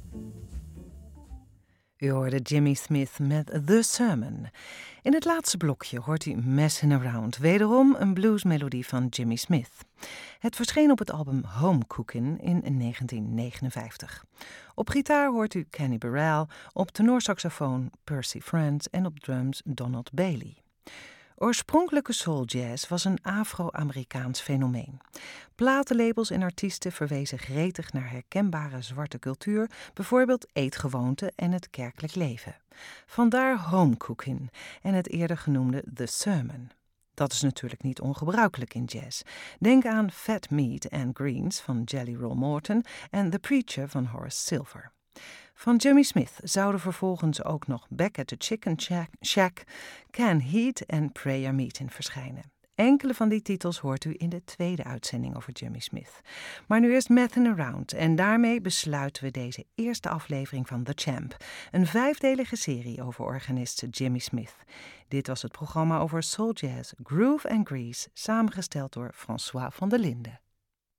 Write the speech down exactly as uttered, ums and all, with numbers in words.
U hoorde Jimmy Smith met The Sermon. In het laatste blokje hoort u Messin' Around, wederom een bluesmelodie van Jimmy Smith. Het verscheen op het album Home Cookin' in negentien negenenvijftig. Op gitaar hoort u Kenny Burrell, op tenorsaxofoon Percy Friend en op drums Donald Bailey. Oorspronkelijke souljazz was een Afro-Amerikaans fenomeen. Platenlabels en artiesten verwezen gretig naar herkenbare zwarte cultuur, bijvoorbeeld eetgewoonten en het kerkelijk leven. Vandaar Home Cookin' en het eerder genoemde The Sermon. Dat is natuurlijk niet ongebruikelijk in jazz. Denk aan Fat Meat and Greens van Jelly Roll Morton en The Preacher van Horace Silver. Van Jimmy Smith zouden vervolgens ook nog Back at the Chicken Shack, Can Heat en Prayer Meeting verschijnen. Enkele van die titels hoort u in de tweede uitzending over Jimmy Smith. Maar nu eerst Messin' Around en daarmee besluiten we deze eerste aflevering van The Champ. Een vijfdelige serie over organist Jimmy Smith. Dit was het programma over soul jazz, groove en grease, samengesteld door François van der Linden.